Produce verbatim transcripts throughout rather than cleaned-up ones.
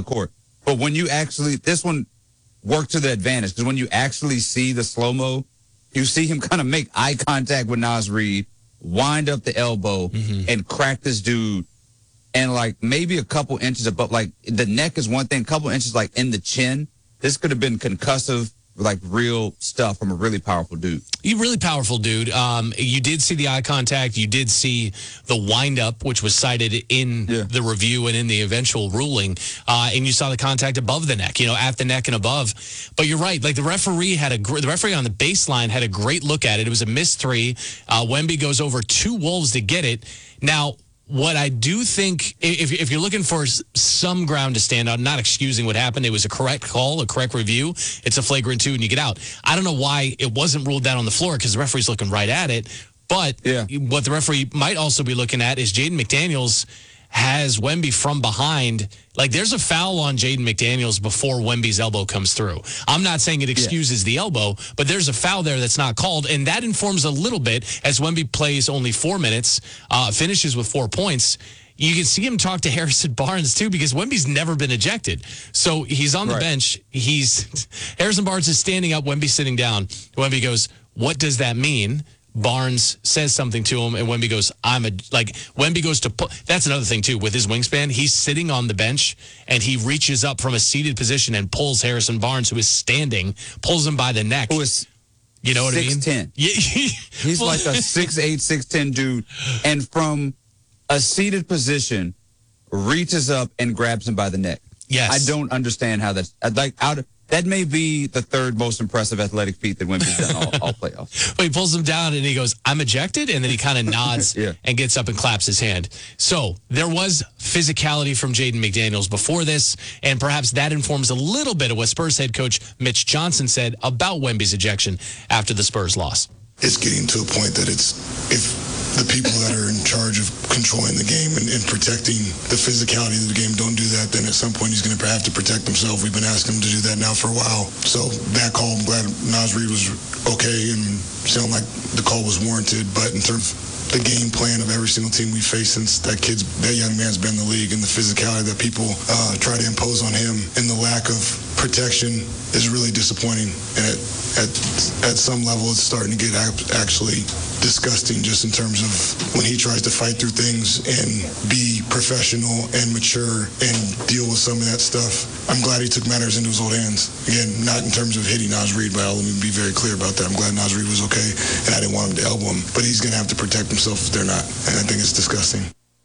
court. But when you actually, this one worked to the advantage because when you actually see the slow-mo, you see him kind of make eye contact with Naz Reid, wind up the elbow, mm-hmm. and crack this dude. And like maybe a couple inches above, like the neck is one thing, a couple inches like in the chin. This could have been concussive, like real stuff from a really powerful dude. You really powerful dude. Um, you did see the eye contact. You did see the wind up, which was cited in yeah. the review and in the eventual ruling. Uh, and you saw the contact above the neck, you know, at the neck and above. But you're right. Like the referee had a gr- the referee on the baseline had a great look at it. It was a missed three. Uh, Wemby goes over two Wolves to get it. Now, what I do think, if, if you're looking for some ground to stand on, not excusing what happened, it was a correct call, a correct review. It's a flagrant two, and you get out. I don't know why it wasn't ruled down on the floor because the referee's looking right at it. But yeah. what the referee might also be looking at is Jaden McDaniels has Wemby from behind. Like, there's a foul on Jaden McDaniels before Wemby's elbow comes through. I'm not saying it excuses yeah. the elbow, but there's a foul there that's not called, and that informs a little bit as Wemby plays only four minutes, uh, finishes with four points. You can see him talk to Harrison Barnes, too, because Wemby's never been ejected. So he's on the right. bench. He's Harrison Barnes is standing up. Wemby's sitting down. Wemby goes, "What does that mean?" Barnes says something to him, and Wemby goes, I'm a, like, Wemby goes to, pu- that's another thing, too, with his wingspan. He's sitting on the bench, and he reaches up from a seated position and pulls Harrison Barnes, who is standing, pulls him by the neck. Who is you know what I mean? six ten. Yeah. He's like a six eight, six ten dude, and from a seated position, reaches up and grabs him by the neck. Yes. I don't understand how that's, like, out of, that may be the third most impressive athletic feat that Wemby's done all, all playoffs. But he pulls him down and he goes, I'm ejected. And then he kind of nods yeah. and gets up and claps his hand. So there was physicality from Jaden McDaniels before this. And perhaps that informs a little bit of what Spurs head coach Mitch Johnson said about Wemby's ejection after the Spurs loss. It's getting to a point that it's, if the people that are in charge of controlling the game and, and protecting the physicality of the game don't do that, then at some point he's going to have to protect himself. We've been asking him to do that now for a while. So that call, I'm glad Naz Reid was okay and sounded like the call was warranted. But in terms of the game plan of every single team we face since that kid's, that young man's been in the league, and the physicality that people uh, try to impose on him and the lack of protection is really disappointing. And at, at, at some level, it's starting to get actually disgusting just in terms of when he tries to fight through things and be professional and mature and deal with some of that stuff. I'm glad he took matters into his own hands. Again, not in terms of hitting Naz Reid, but let me be very clear about that. I'm glad Naz Reid was okay, and I didn't want him to elbow him. But he's going to have to protect himself if they're not, and I think it's disgusting.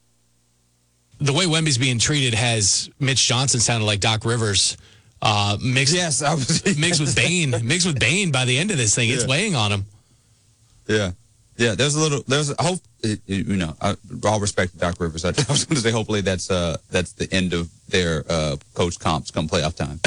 The way Wemby's being treated has Mitch Johnson sounded like Doc Rivers. Uh, mixed, yes, I was, mixed with Bane, mixed with Bane by the end of this thing. It's yeah. weighing on him. Yeah. Yeah, there's a little, there's a hope, you know, I, all respect to Doc Rivers. I, I was going to say, hopefully that's uh, that's the end of their uh, coach comps come playoff time.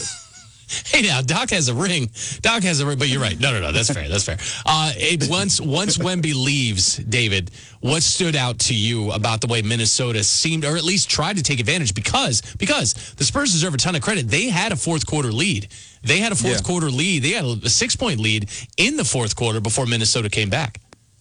Hey, now, Doc has a ring. Doc has a ring, but you're right. No, no, no, that's fair. That's fair. Uh, it, once once Wemby leaves, David, what stood out to you about the way Minnesota seemed, or at least tried to take advantage? Because because the Spurs deserve a ton of credit. They had a fourth quarter lead. They had a fourth yeah. quarter lead. They had a six-point lead in the fourth quarter before Minnesota came back.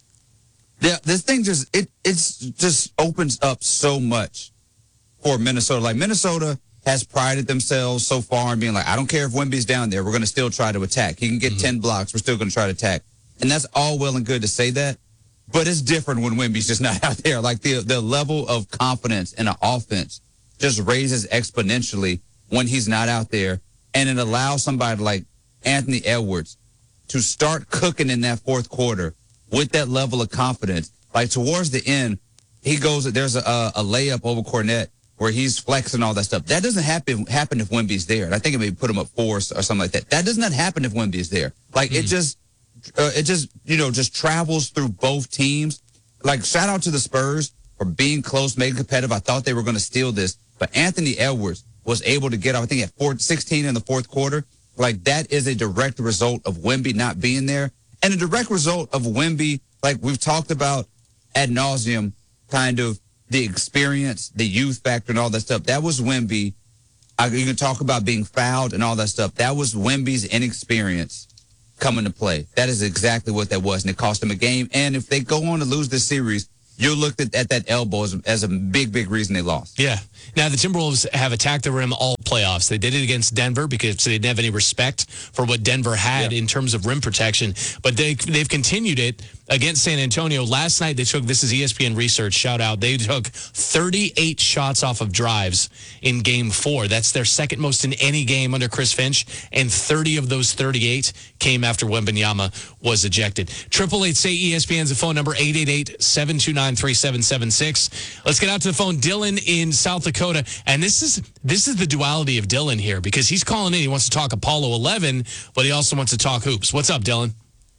Yeah, this thing just, it it's just opens up so much for Minnesota. Like, Minnesota has prided themselves so far in being like, I don't care if Wemby's down there, we're going to still try to attack. He can get mm-hmm. ten blocks, we're still going to try to attack. And that's all well and good to say that, but it's different when Wemby's just not out there. Like, the the level of confidence in an offense just raises exponentially when he's not out there, and it allows somebody like Anthony Edwards to start cooking in that fourth quarter with that level of confidence. Like, towards the end, he goes, there's a, a layup over Cornette where he's flexing all that stuff. That doesn't happen happen if Wemby's there. And I think it may put him up four or something like that. That does not happen if Wemby's there. Like, mm-hmm. it just, uh, it just, you know, just travels through both teams. Like, shout out to the Spurs for being close, making competitive. I thought they were going to steal this. But Anthony Edwards was able to get, I think, at four, sixteen in the fourth quarter. Like, that is a direct result of Wemby not being there. And a direct result of Wemby, like we've talked about ad nauseum, kind of the experience, the youth factor, and all that stuff. That was Wemby. I, you can talk about being fouled and all that stuff. That was Wemby's inexperience coming to play. That is exactly what that was, and it cost them a game. And if they go on to lose this series, you'll look at, at that elbow as, as a big, big reason they lost. Yeah. Now, the Timberwolves have attacked the rim all playoffs. They did it against Denver because they didn't have any respect for what Denver had yeah. in terms of rim protection. But they, they've continued it against San Antonio. Last night they took, this is E S P N research, shout out, they took thirty-eight shots off of drives in game four. That's their second most in any game under Chris Finch, and thirty of those thirty-eight came after Wembanyama was ejected. Triple eight say E S P N's the phone number, eight eight eight, seven two nine, three seven seven six. Let's get out to the phone. Dylan in South Dakota, and this is this is the duality of Dylan here, because he's calling in. He wants to talk Apollo eleven, but he also wants to talk hoops. What's up, Dylan?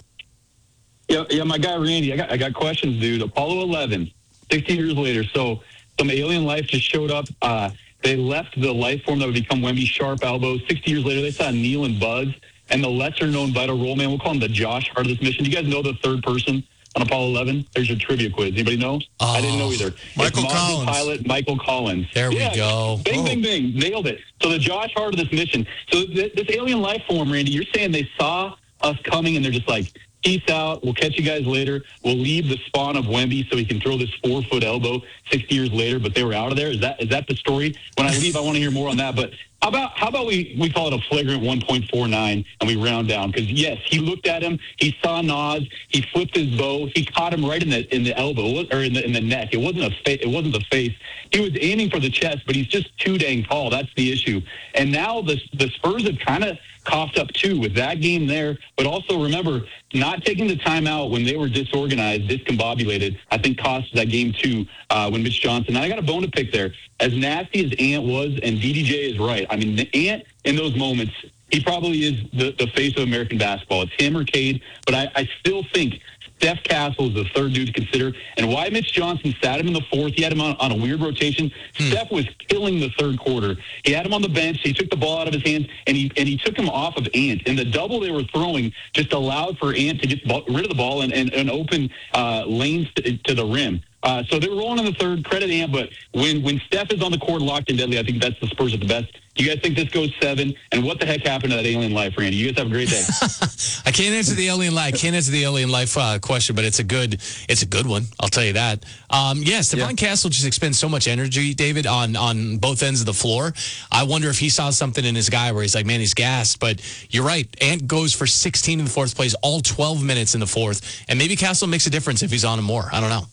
Yeah, yeah, my guy Randy, I got I got questions, dude. Apollo eleven, sixteen years later, so some alien life just showed up. Uh, they left the life form that would become Wemby's sharp elbows. sixty years later, they saw Neil and Buzz, and the lesser-known vital role man, we'll call him the Josh Hart of this mission. Do you guys know the third person on Apollo eleven? There's your trivia quiz. Anybody know? Oh, I didn't know either. Michael it's Collins. Pilot Michael Collins. There yeah, we go. Bing, oh. bing, bing. Nailed it. So the Josh Hart of this mission. So th- this alien life form, Randy, you're saying they saw us coming and they're just like, peace out. We'll catch you guys later. We'll leave the spawn of Wemby so he can throw this four-foot elbow sixty years later, but they were out of there. Is that is that the story? When I leave, I want to hear more on that. But how about how about we, we call it a flagrant one point four nine and we round down? Because, yes, he looked at him. He saw Nas. He flipped his bow. He caught him right in the in the elbow or in the in the neck. It wasn't a fa- It wasn't the face. He was aiming for the chest, but he's just too dang tall. That's the issue. And now the the Spurs have kind of coughed up too with that game there. But also remember, not taking the timeout when they were disorganized, discombobulated, I think cost that game too uh, when Mitch Johnson. And I got a bone to pick there. As nasty as Ant was, and D D J is right. I mean, the Ant in those moments, he probably is the, the face of American basketball. It's him or Cade, but I, I still think Steph Castle is the third dude to consider. And why Mitch Johnson sat him in the fourth, he had him on, on a weird rotation. Hmm. Steph was killing the third quarter. He had him on the bench. He took the ball out of his hands, and he and he took him off of Ant. And the double they were throwing just allowed for Ant to get rid of the ball and, and, and open uh, lanes to, to the rim. Uh, so they were rolling in the third, credit Ant, but when, when Steph is on the court locked and deadly, I think that's the Spurs at the best. Do you guys think this goes seven? And what the heck happened to that alien life, Randy? You guys have a great day. I can't answer the alien life. I can't answer the alien life uh, question, but it's a good, it's a good one. I'll tell you that. Um, yeah, Stephon yeah. Castle just expends so much energy, David, on on both ends of the floor. I wonder if he saw something in his guy where he's like, man, he's gassed. But you're right. Ant goes for sixteen in the fourth, plays all twelve minutes in the fourth, and maybe Castle makes a difference if he's on him more. I don't know.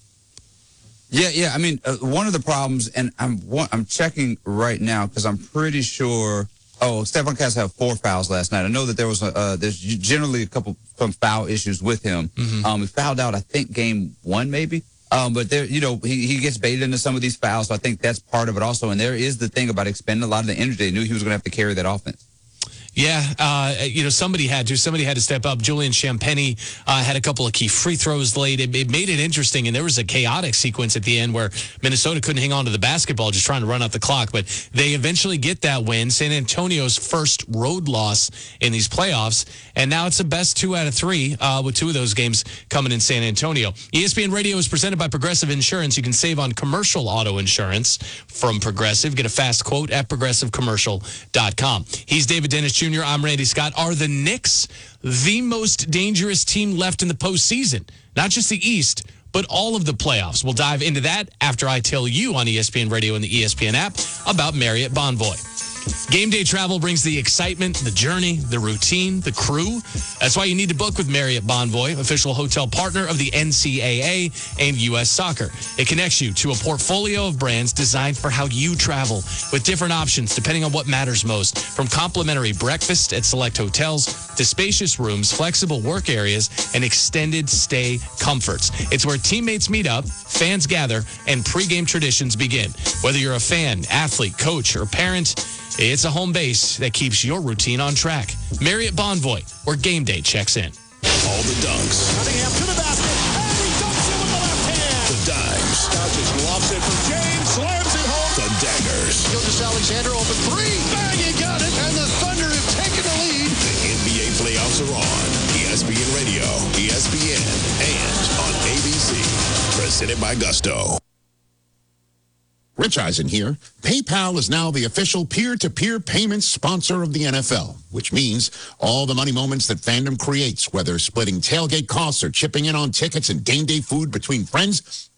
Yeah, yeah. I mean, uh, one of the problems, and I'm one, I'm checking right now because I'm pretty sure. Oh, Stephon Castle had four fouls last night. I know that there was a, uh, there's generally a couple some foul issues with him. Mm-hmm. Um, he fouled out, I think, game one maybe. Um, but there, you know, he, he gets baited into some of these fouls, so I think that's part of it also. And there is the thing about expending a lot of the energy. They knew he was going to have to carry that offense. Yeah, uh, you know, somebody had to. Somebody had to step up. Julian Champagny uh, had a couple of key free throws late. It, it made it interesting, and there was a chaotic sequence at the end where Minnesota couldn't hang on to the basketball, just trying to run out the clock. But they eventually get that win. San Antonio's first road loss in these playoffs, and now it's the best two out of three uh, with two of those games coming in San Antonio. E S P N Radio is presented by Progressive Insurance. You can save on commercial auto insurance from Progressive. Get a fast quote at progressive commercial dot com. He's David Dennis Junior I'm Randy Scott. Are the Knicks the most dangerous team left in the postseason? Not just the East, but all of the playoffs. We'll dive into that after I tell you on E S P N Radio and the E S P N app about Marriott Bonvoy. Game day travel brings the excitement, the journey, the routine, the crew. That's why you need to book with Marriott Bonvoy, official hotel partner of the N C A A and U S Soccer. It connects you to a portfolio of brands designed for how you travel, with different options depending on what matters most. From complimentary breakfast at select hotels to spacious rooms, flexible work areas, and extended stay comforts. It's where teammates meet up, fans gather, and pregame traditions begin. Whether you're a fan, athlete, coach, or parent, it's a home base that keeps your routine on track. Marriott Bonvoy, where game day checks in. All the dunks. Cunningham to the basket, and he dunks it with the left hand. The dimes. Doncic lobs it for James, slams it home. The daggers. Gilgeous-Alexander open three. Bang, he got it, and the Thunder have taken the lead. The N B A playoffs are on. E S P N Radio, E S P N, and on A B C. Presented by Gusto. Rich Eisen here. PayPal is now the official peer-to-peer payments sponsor of the N F L, which means all the money moments that fandom creates, whether splitting tailgate costs or chipping in on tickets and game day food between friends,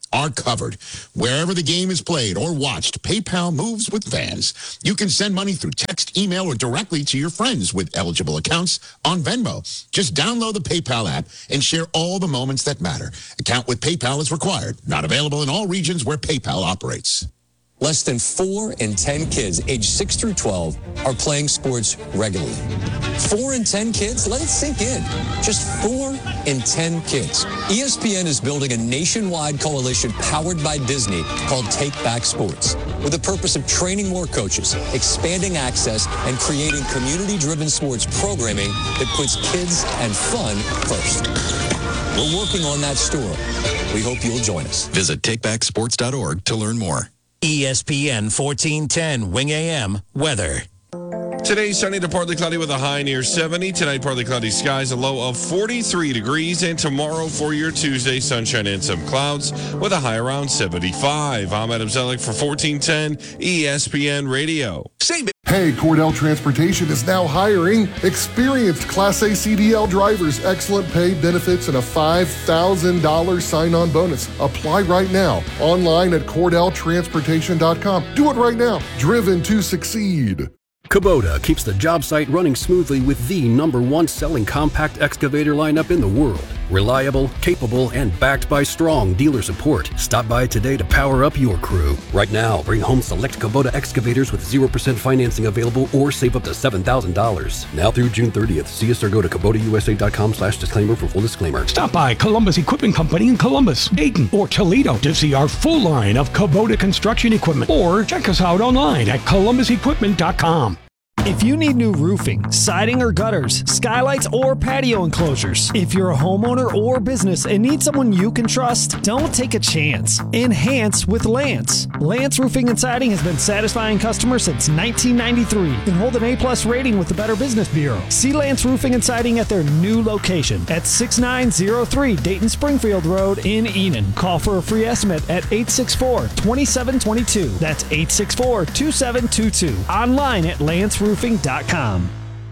are covered. Wherever the game is played or watched, PayPal moves with fans. You can send money through text, email, or directly to your friends with eligible accounts on Venmo. Just download the PayPal app and share all the moments that matter. Account with PayPal is required. Not available in all regions where PayPal operates. Less than four in ten kids aged six through twelve are playing sports regularly. Four in ten kids? Let it sink in. Just four in ten kids. E S P N is building a nationwide coalition powered by Disney called Take Back Sports, with the purpose of training more coaches, expanding access, and creating community-driven sports programming that puts kids and fun first. We're working on that story. We hope you'll join us. Visit take back sports dot org to learn more. E S P N fourteen ten Wing A M weather. Today, sunny to partly cloudy with a high near seventy. Tonight, partly cloudy skies, a low of forty-three degrees. And tomorrow, for your Tuesday, sunshine and some clouds with a high around seventy-five. I'm Adam Zellick for fourteen ten E S P N Radio. Hey, Cordell Transportation is now hiring experienced Class A C D L drivers, excellent pay, benefits, and a five thousand dollars sign-on bonus. Apply right now, online at cordell transportation dot com. Do it right now. Driven to succeed. Kubota keeps the job site running smoothly with the number one selling compact excavator lineup in the world. Reliable, capable, and backed by strong dealer support. Stop by today to power up your crew. Right now, bring home select Kubota excavators with zero percent financing available or save up to seven thousand dollars. Now through June thirtieth. See us or go to kubota u s a dot com slash disclaimer for full disclaimer. Stop by Columbus Equipment Company in Columbus, Dayton, or Toledo to see our full line of Kubota construction equipment. Or check us out online at columbus equipment dot com. If you need new roofing, siding or gutters, skylights or patio enclosures, if you're a homeowner or business and need someone you can trust, don't take a chance. Enhance with Lance. Lance Roofing and Siding has been satisfying customers since nineteen ninety-three and hold an A-plus rating with the Better Business Bureau. See Lance Roofing and Siding at their new location at six nine zero three Dayton Springfield Road in Enon. Call for a free estimate at eight six four, two seven two two. That's eight six four, two seven two two. Online at lance roofing dot com.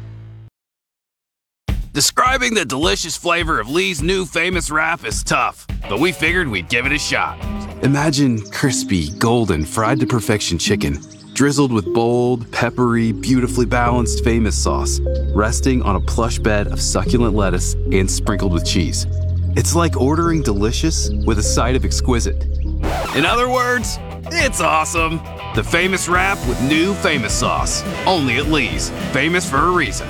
Describing the delicious flavor of Lee's new famous wrap is tough, but we figured we'd give it a shot. Imagine crispy, golden, fried to perfection chicken, drizzled with bold, peppery, beautifully balanced famous sauce, resting on a plush bed of succulent lettuce and sprinkled with cheese. It's like ordering delicious with a side of exquisite. In other words, it's awesome. The famous wrap with new famous sauce. Only at Lee's. Famous for a reason.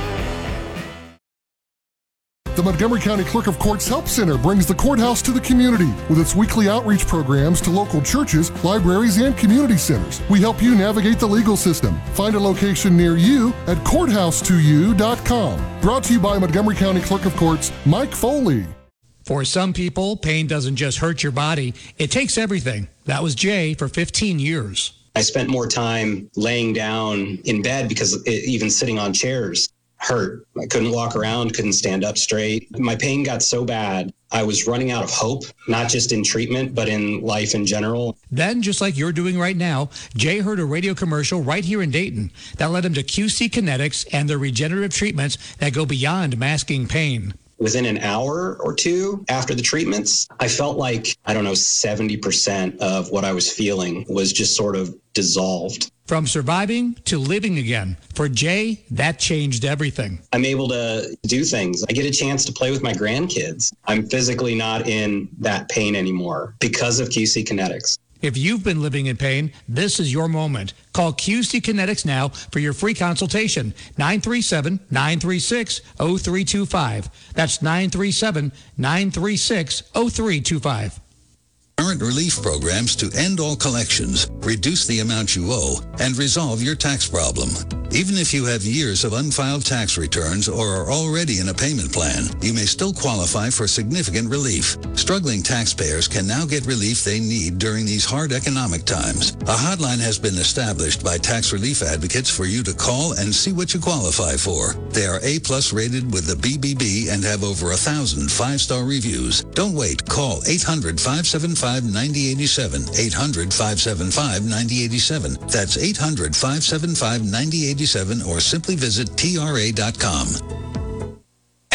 The Montgomery County Clerk of Courts Help Center brings the courthouse to the community with its weekly outreach programs to local churches, libraries, and community centers. We help you navigate the legal system. Find a location near you at courthouse to you dot com. Brought to you by Montgomery County Clerk of Courts, Mike Foley. For some people, pain doesn't just hurt your body, it takes everything. That was Jay for fifteen years. I spent more time laying down in bed because it, even sitting on chairs hurt. I couldn't walk around, couldn't stand up straight. My pain got so bad, I was running out of hope, not just in treatment, but in life in general. Then, just like you're doing right now, Jay heard a radio commercial right here in Dayton that led him to Q C Kinetics and their regenerative treatments that go beyond masking pain. Within an hour or two after the treatments, I felt like, I don't know, seventy percent of what I was feeling was just sort of dissolved. From surviving to living again. For Jay, that changed everything. I'm able to do things. I get a chance to play with my grandkids. I'm physically not in that pain anymore because of Q C Kinetics. If you've been living in pain, this is your moment. Call Q C Kinetics now for your free consultation. nine three seven, nine three six, zero three two five. That's nine three seven, nine three six, zero three two five. Current relief programs to end all collections, reduce the amount you owe, and resolve your tax problem. Even if you have years of unfiled tax returns or are already in a payment plan, you may still qualify for significant relief. Struggling taxpayers can now get relief they need during these hard economic times. A hotline has been established by tax relief advocates for you to call and see what you qualify for. They are A-plus rated with the B B B and have over a thousand five-star reviews. Don't wait. Call eight hundred, five seven five, nine zero eight seven. eight hundred, five seven five, nine zero eight seven. That's eight hundred, five seven five, nine zero eight seven or simply visit T R A dot com.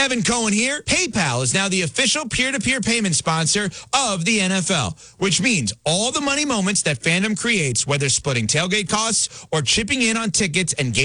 Evan Cohen here. PayPal is now the official peer-to-peer payment sponsor of the N F L, which means all the money moments that fandom creates, whether splitting tailgate costs or chipping in on tickets and game